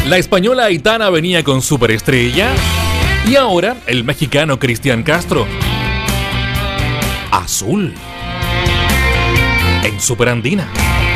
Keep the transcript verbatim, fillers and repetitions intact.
La española Aitana venía con Superestrella y ahora el mexicano Cristian Castro. Azul en Superandina.